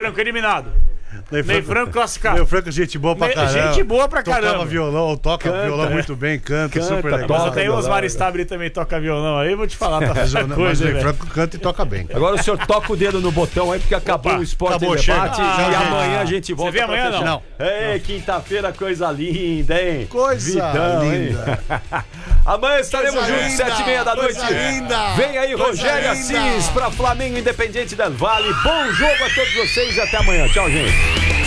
Franco eliminado. Ney Franco classificado. Ney Franco, gente boa pra caramba. Gente boa pra caramba. Tocava violão, toca violão muito bem, canta super legal. Mas até o Osmar Stabile também toca violão aí, vou te falar, tá coisa, mas o Ney Franco canta e toca bem. Agora o senhor toca o dedo no botão aí, porque acabou o Esporte Debate e amanhã a gente volta. Você vê amanhã, não? Ei, quinta-feira, coisa linda, hein? Coisa linda. Amanhã estaremos juntos, 7h30 da noite. Vem aí, Rogério Assis, pra Flamengo Independente del Valle. Bom jogo a todos vocês e até amanhã. Tchau, gente.